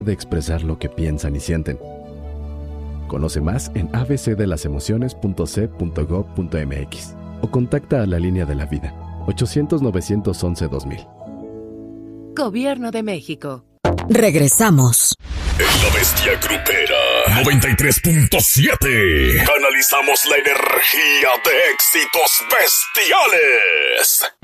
de expresar lo que piensan y sienten. Conoce más en abcdelasemociones.c.gov.mx o contacta a la línea de la vida 800-911-2000. Gobierno de México. Regresamos. En La Bestia Grupera 93.7 canalizamos la energía de éxitos bestiales.